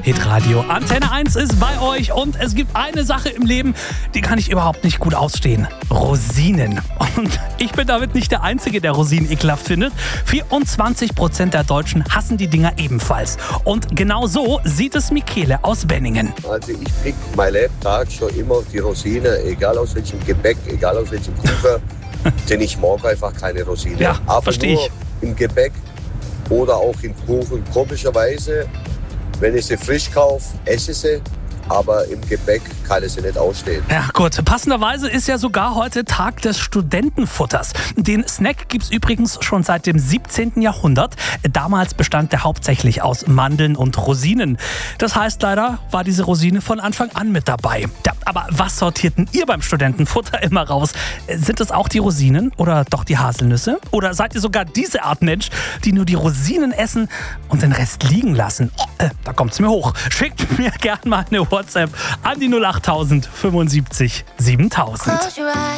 Hitradio Antenne 1 ist bei euch und es gibt eine Sache im Leben, die kann ich überhaupt nicht gut ausstehen. Rosinen. Und ich bin damit nicht der Einzige, der Rosinen ekelhaft findet. 24% der Deutschen hassen die Dinger ebenfalls. Und genau so sieht es Michele aus Benningen. Also ich pick mein Lebtag schon immer die Rosine, egal aus welchem Gebäck, egal aus welchem Kuchen, denn ich mag einfach keine Rosine. Ja, aber verstehe nur ich. im Gebäck oder auch im Kuchen. Komischerweise, wenn ich sie frisch kaufe, esse ich sie, aber im Gebäck kann ich sie nicht ausstehen. Ja gut, passenderweise ist ja sogar heute Tag des Studentenfutters. Den Snack gibt's übrigens schon seit dem 17. Jahrhundert. Damals bestand der hauptsächlich aus Mandeln und Rosinen. Das heißt, leider war diese Rosine von Anfang an mit dabei. Ja, aber was sortierten ihr beim Studentenfutter immer raus? Sind es auch die Rosinen oder doch die Haselnüsse? Oder seid ihr sogar diese Art Mensch, die nur die Rosinen essen und den Rest liegen lassen? Da kommt's mir hoch. Schickt mir gerne mal eine WhatsApp an die 08000 75 7000.